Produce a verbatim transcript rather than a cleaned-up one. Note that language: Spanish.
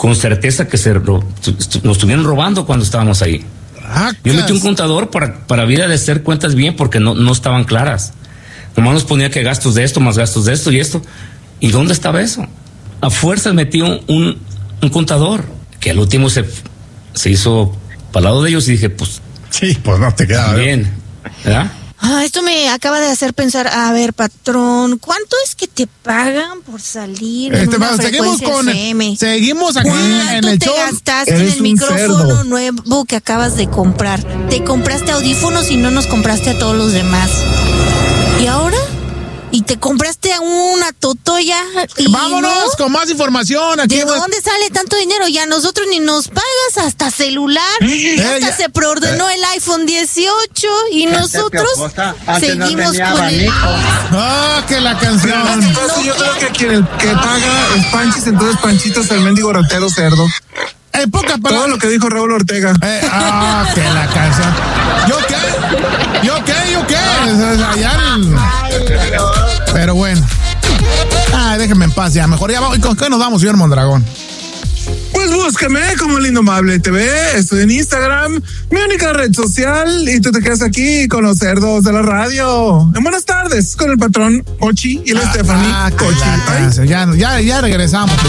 con certeza que se ro- nos estuvieron robando cuando estábamos ahí. Racas. Yo metí un contador para, para vida de hacer cuentas bien porque no, no estaban claras. Nomás nos ponía que gastos de esto, más gastos de esto y esto. ¿Y dónde estaba eso? A fuerzas metí un, un, un contador, que al último se, se hizo para el lado de ellos y dije, pues... Sí, pues no te queda bien, ¿verdad? Ah, esto me acaba de hacer pensar, a ver, patrón, ¿cuánto es que te pagan por salir en Este, una bueno, seguimos frecuencia con F M? seguimos aquí en ¿Cuánto el te show. gastaste en Eres el un micrófono cerdo. nuevo que acabas de comprar? Te compraste audífonos y no nos compraste a todos los demás. ¿Y ahora? ¿Y te compraste una totoya? Y Vámonos no? con más información aquí. ¿De dónde sale tanto dinero? Ya nosotros ni nos pagas, hasta celular. Eh, hasta ya- se preordenó el iPhone dieciocho y nosotros seguimos con el... Ah, que la canción. Entonces yo creo que quien el que paga es Panchis, entonces Panchito es el mendigo ratero cerdo. En pocas Todo palabras. lo que dijo Raúl Ortega. Eh, ah, que la canción. ¿Yo qué? ¿Yo qué? ¿Yo qué? O sea, ya el- Pero bueno. Ah, déjenme en paz ya. Mejor ya vamos. ¿Con qué nos vamos, señor Mondragón? Pues búscame como el Indomable T V, estoy en Instagram, mi única red social, y tú te quedas aquí con los cerdos de la radio. En buenas tardes, con el patrón Ochi y la Stephanie Ah, que Cochi. la Ay. canción. Ya, ya, ya regresamos.